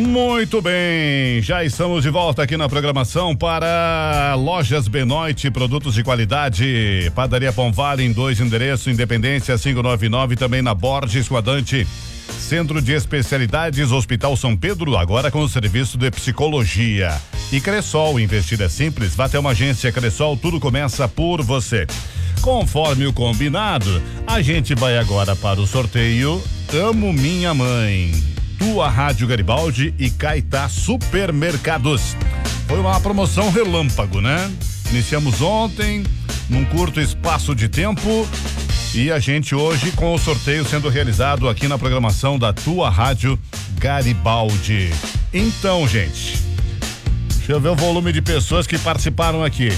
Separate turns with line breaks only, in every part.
Muito bem, já estamos de volta aqui na programação para Lojas Benoit, produtos de qualidade, Padaria Pão Vale em 2 endereços, Independência 599, também na Borges Quadrante, Centro de Especialidades, Hospital São Pedro, agora com o serviço de psicologia. E Cressol, investir é simples, vá até uma agência Cressol, tudo começa por você. Conforme o combinado, a gente vai agora para o sorteio Amo Minha Mãe. Tua Rádio Garibaldi e Caetá Supermercados. Foi uma promoção relâmpago, né? Iniciamos ontem, num curto espaço de tempo, e a gente hoje com o sorteio sendo realizado aqui na programação da Tua Rádio Garibaldi. Então, gente, deixa eu ver o volume de pessoas que participaram aqui.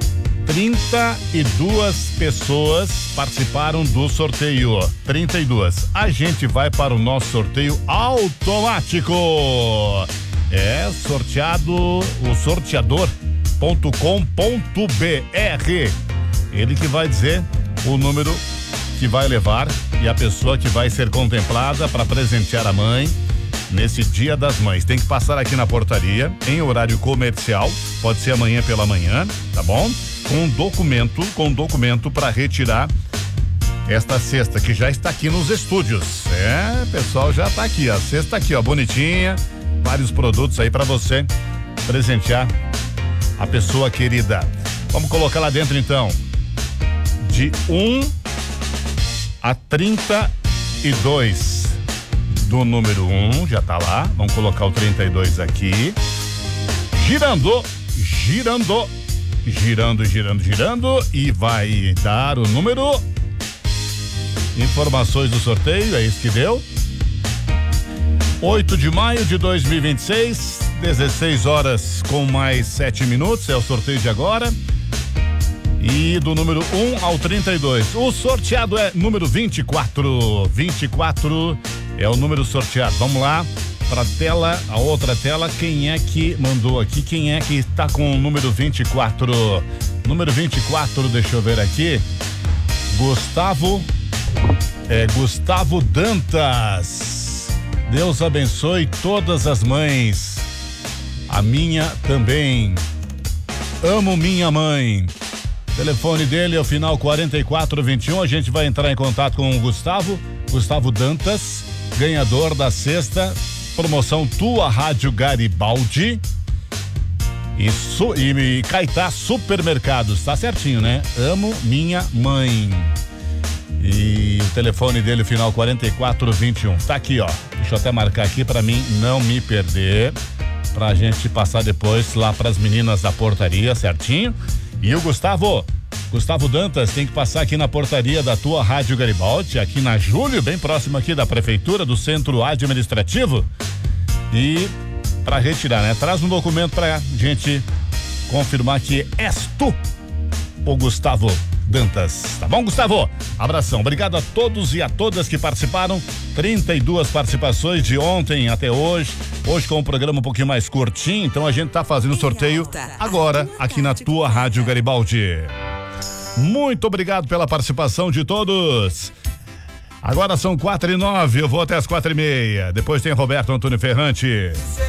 32 pessoas participaram do sorteio. 32. A gente vai para o nosso sorteio automático. É sorteado o sorteador.com.br. Ele que vai dizer o número que vai levar e a pessoa que vai ser contemplada para presentear a mãe nesse Dia das Mães. Tem que passar aqui na portaria em horário comercial, pode ser amanhã pela manhã, tá bom? Com documento para retirar esta cesta que já está aqui nos estúdios. Pessoal, já está aqui, a cesta aqui, ó, bonitinha, vários produtos aí para você presentear a pessoa querida. Vamos colocar lá dentro então, de 1 a 32 do número 1, já tá lá, vamos colocar o 32 aqui, girando, e vai dar o número. Informações do sorteio, é isso que deu. 8 de maio de 2026, 16 horas com mais 7 minutos, é o sorteio de agora. E do número 1 ao 32. O sorteado é número 24. 24 é o número sorteado. Vamos lá para tela, a outra tela. Quem é que mandou aqui? Quem é que está com o número 24? Número 24, deixa eu ver aqui. Gustavo Dantas. Deus abençoe todas as mães. A minha também. Amo minha mãe. O telefone dele é o final 4421. A gente vai entrar em contato com o Gustavo Dantas, ganhador da sexta promoção Tua Rádio Garibaldi e Caetá Supermercados, tá certinho, né? Amo minha mãe. E o telefone dele, o final 4421. Tá aqui, ó. Deixa eu até marcar aqui pra mim não me perder, pra gente passar depois lá pras meninas da portaria, certinho? E o Gustavo Dantas tem que passar aqui na portaria da Tua Rádio Garibaldi, aqui na Júlio, bem próximo aqui da prefeitura, do centro administrativo. E para retirar, né? Traz um documento pra gente confirmar que és tu, o Gustavo Dantas. Tá bom, Gustavo? Abração. Obrigado a todos e a todas que participaram. 32 participações de ontem até hoje. Hoje com um programa um pouquinho mais curtinho, então a gente tá fazendo o sorteio agora aqui na Tua Rádio Garibaldi. Muito obrigado pela participação de todos. Agora são 4:09, eu vou até as 4:30. Depois tem Roberto Antônio Ferrante.